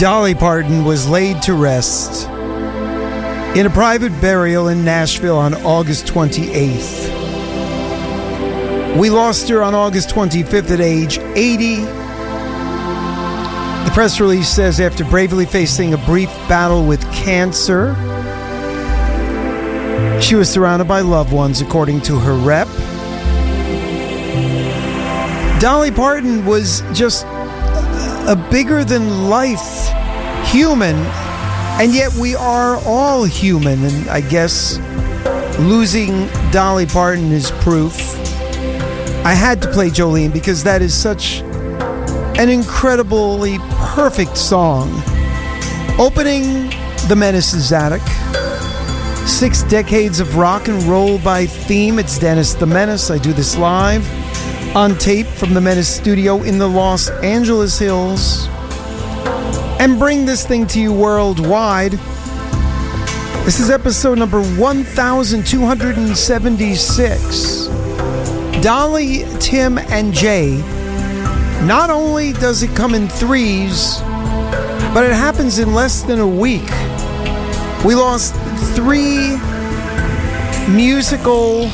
Dolly Parton was laid to rest in a private burial in Nashville on August 28th. We lost her on August 25th at age 80. The press release says after bravely facing a brief battle with cancer, she was surrounded by loved ones, according to her rep. Dolly Parton was just a bigger-than-life human, and yet we are all human, and I guess losing Dolly Parton is proof. I had to play Jolene because that is such an incredibly perfect song. Opening the Menace's Attic. 6 decades of rock and roll by theme. It's Dennis the Menace. I do this live on tape from the Menace studio in the Los Angeles Hills, and bring this thing to you worldwide. This is episode number 1276. Dolly, Tim, and Jay. Not only does it come in threes, but it happens in less than a week. We lost 3 musical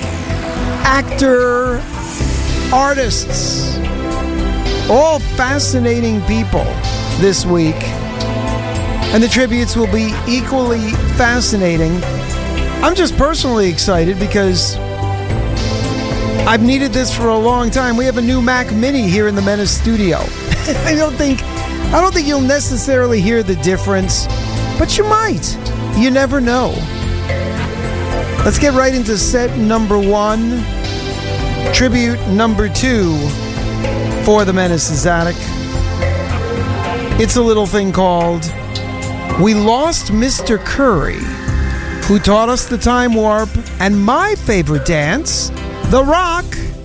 actor artists, all fascinating people this week, and the tributes will be equally fascinating. I'm just personally excited because I've needed this for a long time. We have a new Mac Mini here in the Menace studio. I don't think you'll necessarily hear the difference, but you might. You never know. Let's get right into set number 1, tribute number 2 for the Menace's Attic. It's a little thing called We Lost Mr. Curry, who taught us the time warp and my favorite dance, the rock